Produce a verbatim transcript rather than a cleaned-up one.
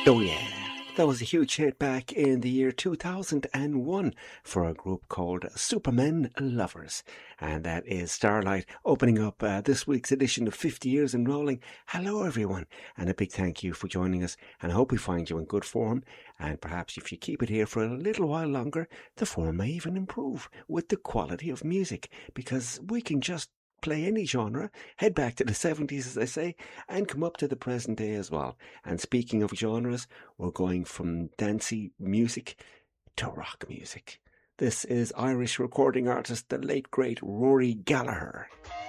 Oh yeah, that was a huge hit back in the year two thousand one for a group called Supermen Lovers. And that is Starlight opening up uh, this week's edition of fifty Years and Rolling. Hello everyone, and a big thank you for joining us, and I hope we find you in good form, and perhaps if you keep it here for a little while longer, the form may even improve with the quality of music, because we can just play any genre, head back to the seventies as I say, and come up to the present day as well. And speaking of genres, we're going from dancey music to rock music. This is Irish recording artist, the late great Rory Gallagher.